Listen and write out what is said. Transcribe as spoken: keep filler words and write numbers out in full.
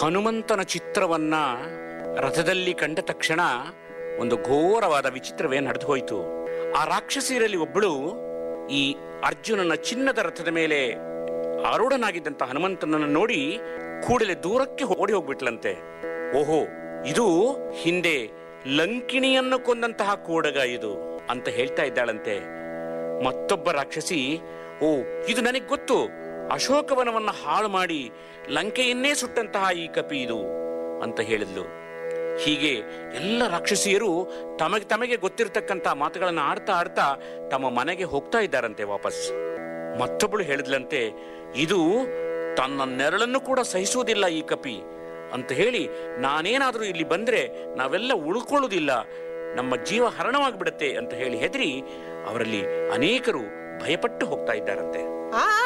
ಹನುಮಂತನ ಚಿತ್ರವನ್ನ ರಥದಲ್ಲಿ ಕಂಡ ತಕ್ಷಣ ಒಂದು ಘೋರವಾದ ವಿಚಿತ್ರವೇ ನಡೆದು ಹೋಯಿತು. ಆ ರಾಕ್ಷಸಿಯರಲ್ಲಿ ಒಬ್ಬಳು ಈ ಅರ್ಜುನನ ಚಿನ್ನದ ರಥದ ಮೇಲೆ ಆರೂಢನಾಗಿದ್ದಂತ ಹನುಮಂತನನ್ನು ನೋಡಿ ಕೂಡಲೇ ದೂರಕ್ಕೆ ಓಡಿ ಹೋಗ್ಬಿಟ್ಲಂತೆ. ಓಹೋ, ಇದು ಹಿಂದೆ ಲಂಕಿಣಿಯನ್ನು ಕೊಂದಂತಹ ಕೋಡಗ ಇದು ಅಂತ ಹೇಳ್ತಾ ಇದ್ದಾಳಂತೆ. ಮತ್ತೊಬ್ಬ ರಾಕ್ಷಸಿ, ಓ ಇದು ನನಗೆ ಗೊತ್ತು, ಅಶೋಕವನವನ್ನ ಹಾಳು ಮಾಡಿ ಲಂಕೆಯನ್ನೇ ಸುಟ್ಟಂತಹ ಈ ಕಪಿ ಇದು ಅಂತ ಹೇಳಿದ್ಲು. ಹೀಗೆ ಎಲ್ಲ ರಾಕ್ಷಸಿಯರು ತಮಗೆ ತಮಗೆ ಗೊತ್ತಿರತಕ್ಕಂತ ಮಾತುಗಳನ್ನು ಆಡ್ತಾ ಆಡ್ತಾ ತಮ್ಮ ಮನೆಗೆ ಹೋಗ್ತಾ ಇದ್ದಾರಂತೆ ವಾಪಸ್. ಮತ್ತೊಬ್ಬಳು ಹೇಳಿದ್ಲಂತೆ, ಇದು ತನ್ನ ನೆರಳನ್ನು ಕೂಡ ಸಹಿಸುವುದಿಲ್ಲ ಈ ಕಪಿ ಅಂತ ಹೇಳಿ, ನಾನೇನಾದ್ರೂ ಇಲ್ಲಿ ಬಂದ್ರೆ ನಾವೆಲ್ಲ ಉಳ್ಕೊಳ್ಳುವುದಿಲ್ಲ, ನಮ್ಮ ಜೀವ ಹರಣವಾಗ್ಬಿಡತ್ತೆ ಅಂತ ಹೇಳಿ ಹೆದರಿ ಅವರಲ್ಲಿ ಅನೇಕರು ಭಯಪಟ್ಟು ಹೋಗ್ತಾ ಇದ್ದಾರಂತೆ.